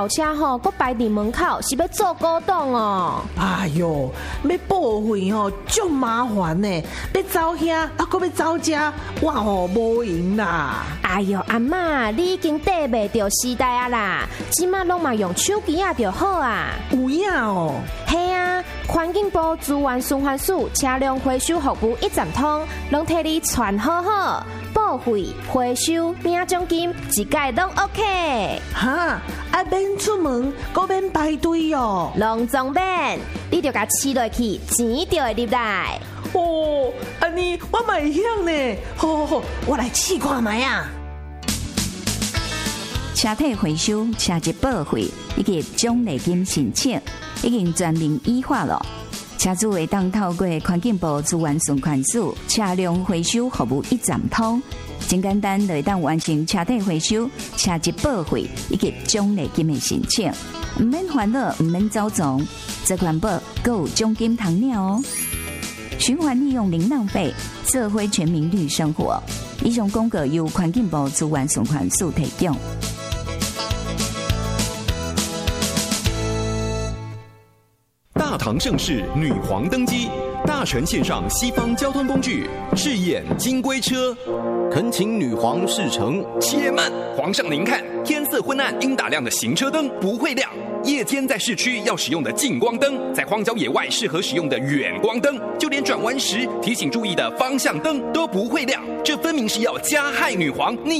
后车吼，搁摆伫门口，是要做古董哦。 哎哟，要报废吼，足麻烦呢。要走遐，啊，搁要走遮，我吼无闲啦。 哎哟，阿嬷，你已经跟袂着时代啊啦，即马拢嘛用手机啊就好啊。 有影哦。 嘿啊，环境部资源循环署车辆回收服务一站通，拢替你传好好，报废、回收、领奖金，一概拢 OK。 哈，啊免出门，搁免排队哦。 拢总免，你就甲饲落去，钱就会入来。 哦，安尼我嘛会晓呢。好好好，我来试看卖啊。 车体回收、车籍报废以及奖励金申请已经全面依法了。车主会当透过环境部资源循环署车辆回收服务一站通，真简单就会当完成车体回收、车籍报废以及奖励金的申请，唔免烦恼，唔免走总，这环保还有奖金通领哦。循环利用零浪费，社会全民绿生活。以上广告由环境部资源循环署提供。 大唐盛世女皇登基，大臣献上西方交通工具，试验金龟车。 恳请女皇试乘。 且慢，皇上您看，天色昏暗应打亮的行车灯不会亮，夜间在市区要使用的近光灯，在荒郊野外适合使用的远光灯，就连转弯时提醒注意的方向灯都不会亮，这分明是要加害女皇逆